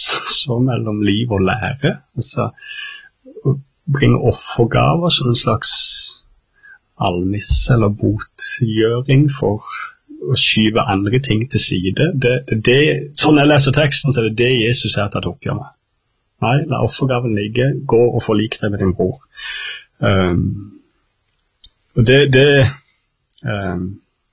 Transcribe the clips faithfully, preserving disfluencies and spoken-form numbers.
så mellom liv og lære. Altså, å bringe offergaver som en slags almisse eller botgjøring for å skyve andre ting til side. Det, det, det, sånn jeg leser teksten, så er det det Jesus har tatt oppgjør med. Nei, la offergaven ligge, gå og forlik deg med din bror. Um, og det, det um,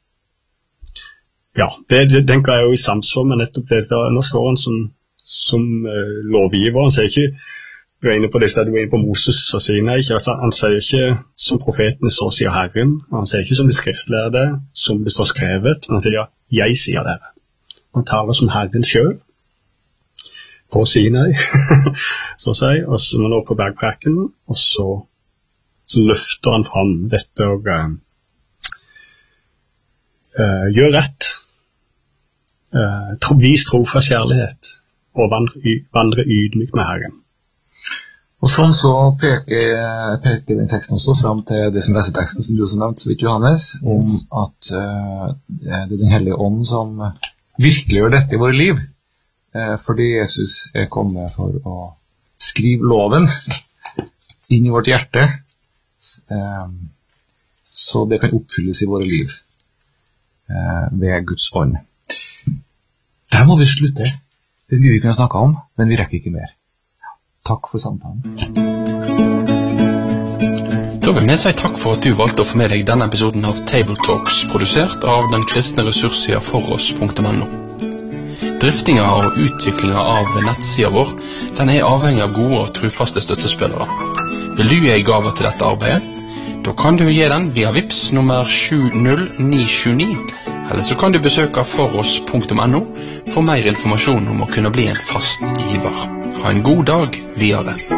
ja, det, det tenker jeg jo i samsvar med nettopp det. Nå står han som, som uh, lovgiver, han sier ikke, du er inne på det stedet, du er inne på Moses og Sinai, han sier ikke som profetene så sier Herren, han sier ikke som de skriftlærde, som det står skrevet, men han sier ja, jeg sier dere. Han taler som Herren selv, på Sinai, så å si, og så nå på bergprekken, og så så løfter han fram dette og uh, uh, gjør rett, uh, tro, vis trofast kjærlighet og vandre, vandre ydmykt med Herren. Og sånn så peker, peker den teksten også fram til det som leseteksten som du også nevnte så vidt Johannes, om yes. at uh, det er den hellige ånd som virkelig gjør dette i våre liv, uh, fordi Jesus er kommet for å skrive loven inn i vårt hjerte, så det kan oppfylles i våre liv ved Guds ånd. Der må vi slutte. Det er mye vi kan snakke om, men vi rekker ikke mer. Takk for samtalen. Da vil vi si takk for at du valgte å få med deg denne episoden av Table Talks, produsert av den kristne ressurssida foross punktum no. Driftinga og utviklinga av nettsida vår, den er avhengig av gode og trufaste støttespillere. Vil du gi gave til dette arbeidet? Da kan du gi den via Vips nummer sju null ni sju ni, eller så kan du besøke foross punktum no for mer informasjon om å kunne bli en fast giver. Ha en god dag videre.